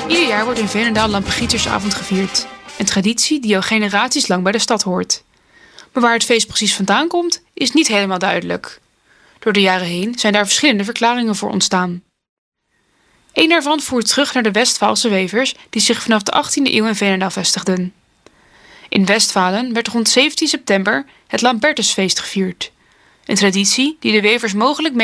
Ieder jaar wordt in Veenendaal Lampengietersavond gevierd. Een traditie die al generaties lang bij de stad hoort. Maar waar het feest precies vandaan komt, is niet helemaal duidelijk. Door de jaren heen zijn daar verschillende verklaringen voor ontstaan. Eén daarvan voert terug naar de Westfaalse wevers die zich vanaf de 18e eeuw in Veenendaal vestigden. In Westfalen werd rond 17 september het Lambertusfeest gevierd. Een traditie die de wevers mogelijk